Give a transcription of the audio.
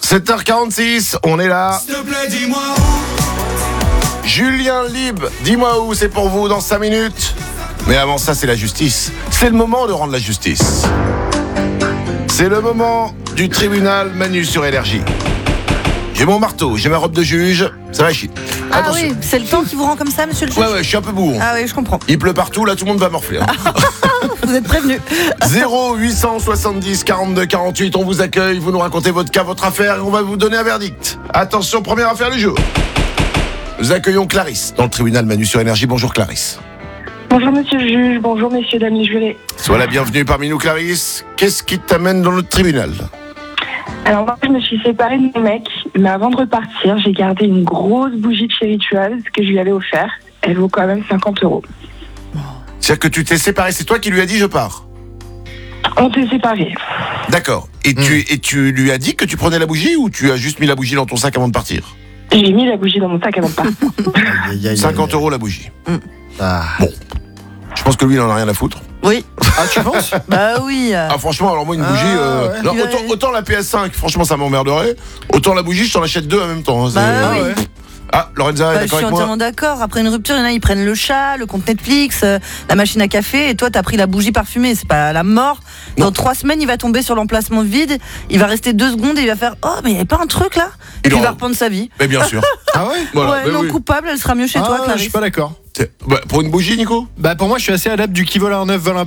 7h46, on est là. S'il te plaît, dis-moi Julien Lib, dis-moi où, c'est pour vous dans 5 minutes. Mais avant ça, c'est la justice. C'est le moment de rendre la justice. C'est le moment du tribunal Manu sur Énergie. J'ai mon marteau, j'ai ma robe de juge, ça va chier. Ah Attention. oui, c'est le temps qui vous rend comme ça, monsieur le juge. Ouais, je suis un peu bourron. Ah oui, je comprends. Il pleut partout, là tout le monde va morfler. Vous êtes prévenus. 0870 42 48, on vous accueille, vous nous racontez votre cas, votre affaire et on va vous donner un verdict. Attention, première affaire du jour. Nous accueillons Clarisse dans le tribunal Manu sur Énergie. Bonjour Clarisse. Bonjour monsieur le juge, bonjour messieurs, dames et jurés. Sois la bienvenue parmi nous Clarisse. Qu'est-ce qui t'amène dans le tribunal ? Alors moi je me suis séparée de mon mec, mais avant de repartir, j'ai gardé une grosse bougie de chez Rituals que je lui avais offert. Elle vaut quand même 50 €. C'est-à-dire que tu t'es séparé, c'est toi qui lui as dit je pars. On s'est séparés. D'accord. Et tu lui as dit que tu prenais la bougie ou tu as juste mis la bougie dans ton sac avant de partir ? J'ai mis la bougie dans mon sac avant de partir. 50 € la bougie. Ah. Bon. Je pense que lui il en a rien à foutre. Oui. Ah, tu penses? Bah oui. Ah franchement, alors moi une bougie ouais. non, autant la PS5, franchement ça m'emmerderait. Autant la bougie, je t'en achète 2 en même temps. Hein, Bah c'est- oui. Ah, Lorenza est Bah, je d'accord suis avec moi. entièrement d'accord. Après une rupture, il y en a, ils prennent le chat, le compte Netflix, la machine à café, et toi, t'as pris la bougie parfumée. C'est pas la mort. Dans Non. 3 semaines, il va tomber sur l'emplacement vide. Il va rester 2 secondes et il va faire oh, mais il n'y avait pas un truc là. Et puis il va reprendre sa vie. Mais bien sûr. Ah ouais? Voilà, ouais, mais non oui. coupable, elle sera mieux chez toi, Je Clarisse. suis pas d'accord. Pour une bougie, Nico ? Bah pour moi je suis assez adepte du qui vole un œuf vole un